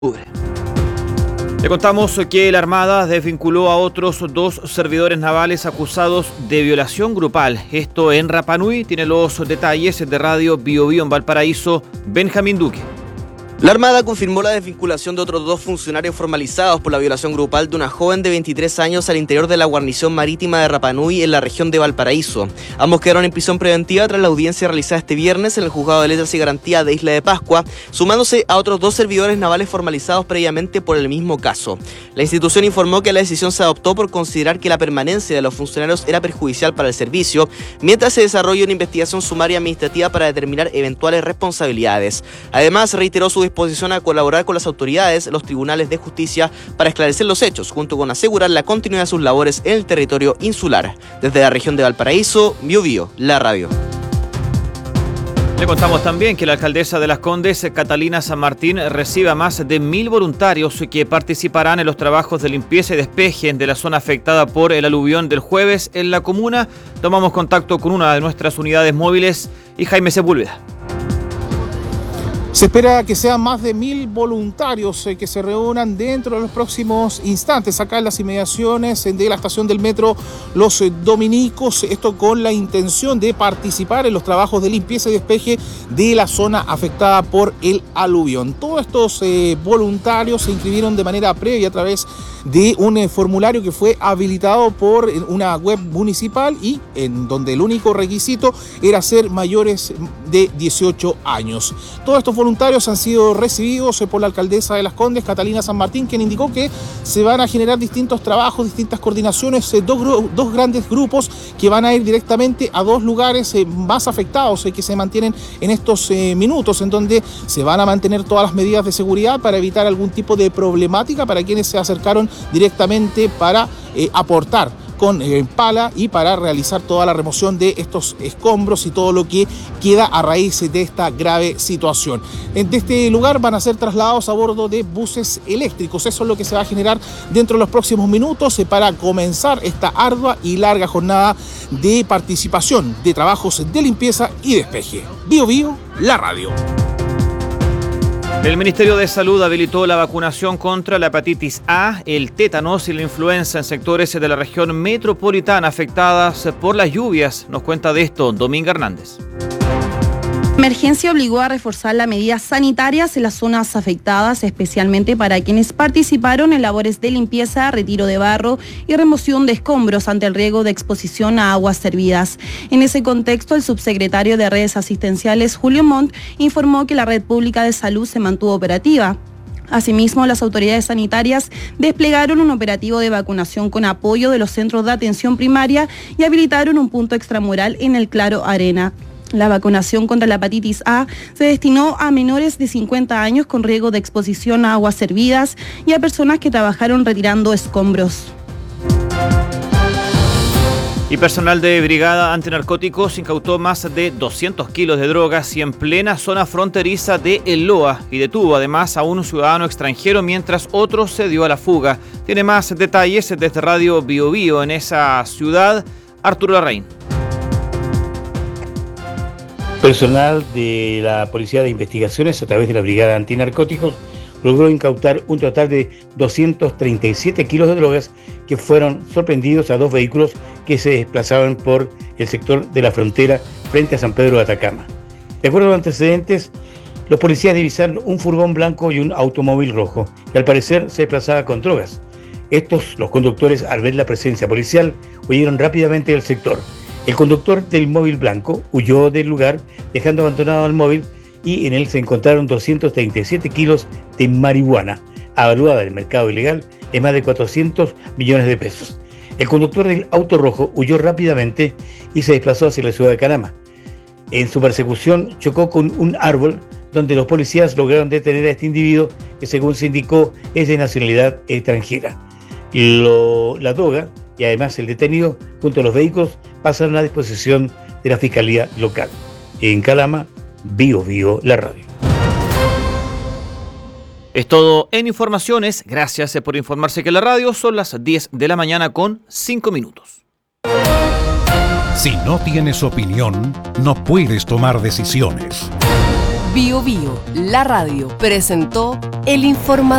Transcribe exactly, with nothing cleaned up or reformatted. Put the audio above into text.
Le contamos que la Armada desvinculó a otros dos servidores navales acusados de violación grupal. Esto en Rapa Nui. Tiene los detalles de Radio Bio Bio en Valparaíso, Benjamín Duque. La Armada confirmó la desvinculación de otros dos funcionarios formalizados por la violación grupal de una joven de veintitrés años al interior de la guarnición marítima de Rapa Nui en la región de Valparaíso. Ambos quedaron en prisión preventiva tras la audiencia realizada este viernes en el Juzgado de Letras y Garantía de Isla de Pascua, sumándose a otros dos servidores navales formalizados previamente por el mismo caso. La institución informó que la decisión se adoptó por considerar que la permanencia de los funcionarios era perjudicial para el servicio, mientras se desarrolla una investigación sumaria administrativa para determinar eventuales responsabilidades. Además, reiteró su disposición a colaborar con las autoridades, los tribunales de justicia, para esclarecer los hechos, junto con asegurar la continuidad de sus labores en el territorio insular. Desde la región de Valparaíso, Bio Bio, la radio. Le contamos también que la alcaldesa de Las Condes, Catalina San Martín, recibe a más de mil voluntarios que participarán en los trabajos de limpieza y despeje de la zona afectada por el aluvión del jueves en la comuna. Tomamos contacto con una de nuestras unidades móviles y Jaime Sepúlveda. Se espera que sean más de mil voluntarios eh, que se reúnan dentro de los próximos instantes acá en las inmediaciones de la estación del metro Los eh, Dominicos, esto con la intención de participar en los trabajos de limpieza y despeje de la zona afectada por el aluvión. Todos estos eh, voluntarios se inscribieron de manera previa a través de un eh, formulario que fue habilitado por eh, una web municipal y en donde el único requisito era ser mayores de dieciocho años. Todos estos voluntarios han sido recibidos por la alcaldesa de Las Condes, Catalina San Martín, quien indicó que se van a generar distintos trabajos, distintas coordinaciones, dos, dos grandes grupos que van a ir directamente a dos lugares más afectados que se mantienen en estos minutos, en donde se van a mantener todas las medidas de seguridad para evitar algún tipo de problemática para quienes se acercaron directamente para eh, aportar con eh, pala y para realizar toda la remoción de estos escombros y todo lo que queda a raíz de esta grave situación. De este lugar van a ser trasladados a bordo de buses eléctricos. Eso es lo que se va a generar dentro de los próximos minutos eh, para comenzar esta ardua y larga jornada de participación de trabajos de limpieza y despeje. Bio Bio, la radio. El Ministerio de Salud habilitó la vacunación contra la hepatitis A, el tétanos y la influenza en sectores de la región metropolitana afectadas por las lluvias. Nos cuenta de esto Dominga Hernández. La emergencia obligó a reforzar las medidas sanitarias en las zonas afectadas, especialmente para quienes participaron en labores de limpieza, retiro de barro y remoción de escombros ante el riesgo de exposición a aguas servidas. En ese contexto, el subsecretario de Redes Asistenciales, Julio Montt, informó que la red pública de salud se mantuvo operativa. Asimismo, las autoridades sanitarias desplegaron un operativo de vacunación con apoyo de los centros de atención primaria y habilitaron un punto extramural en el Claro Arena. La vacunación contra la hepatitis A se destinó a menores de cincuenta años con riesgo de exposición a aguas servidas y a personas que trabajaron retirando escombros. Y personal de Brigada Antinarcóticos incautó más de doscientos kilos de drogas y en plena zona fronteriza de El Loa y detuvo además a un ciudadano extranjero mientras otro se dio a la fuga. Tiene más detalles desde Radio Bio Bio en esa ciudad, Arturo Larraín. Personal de la Policía de Investigaciones, a través de la Brigada Antinarcóticos, logró incautar un total de doscientos treinta y siete kilos de drogas que fueron sorprendidos a dos vehículos que se desplazaban por el sector de la frontera frente a San Pedro de Atacama. De acuerdo a los antecedentes, los policías divisaron un furgón blanco y un automóvil rojo, que al parecer se desplazaba con drogas. Estos, los conductores, al ver la presencia policial, huyeron rápidamente del sector. El conductor del móvil blanco huyó del lugar, dejando abandonado el móvil, y en él se encontraron doscientos treinta y siete kilos de marihuana, avaluada en el mercado ilegal en más de cuatrocientos millones de pesos. El conductor del auto rojo huyó rápidamente y se desplazó hacia la ciudad de Calama. En su persecución chocó con un árbol, donde los policías lograron detener a este individuo, que según se indicó es de nacionalidad extranjera. Lo, la droga y además el detenido, junto a los vehículos, pasaron a disposición de la Fiscalía Local. En Calama, Bio Bio, la radio. Es todo en informaciones. Gracias por informarse que la radio son las diez de la mañana con cinco minutos. Si no tienes opinión, no puedes tomar decisiones. Bio Bio, la radio, presentó El Informador.